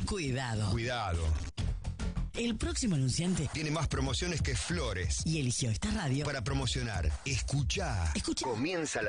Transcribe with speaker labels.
Speaker 1: Cuidado.
Speaker 2: Cuidado.
Speaker 1: El próximo anunciante
Speaker 2: Tiene más promociones que flores
Speaker 1: y eligió esta radio
Speaker 2: para promocionar. Escuchá.
Speaker 1: Escucha.
Speaker 2: Comienza la